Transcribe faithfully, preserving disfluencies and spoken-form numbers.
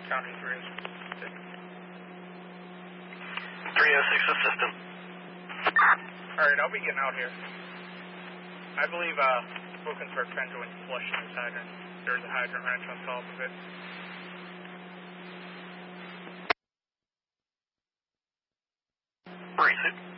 County three oh six. three oh six assistant. Alright, I'll be getting out here. I believe, uh, Wilkinsburg Fenderwood flushing this hydrant. There's a hydrant wrench on top of it. Brace it.